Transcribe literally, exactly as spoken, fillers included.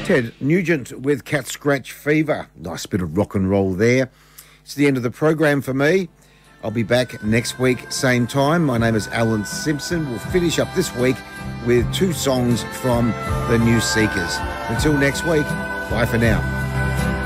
Ted Nugent with Cat Scratch Fever. Nice bit of rock and roll there. It's the end of the program for me. I'll be back next week, same time. My name is Alan Simpson. We'll finish up this week with two songs from the New Seekers. Until next week, bye for now.